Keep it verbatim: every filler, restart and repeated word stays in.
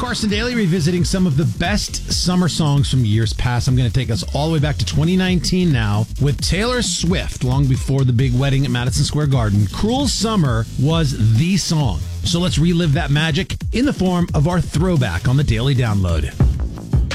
Carson Daly, revisiting some of the best summer songs from years past. I'm going to take us all the way back to twenty nineteen now with Taylor Swift, long before the big wedding at Madison Square Garden. Cruel Summer was the song. So let's relive that magic in the form of our throwback on the Daily Download.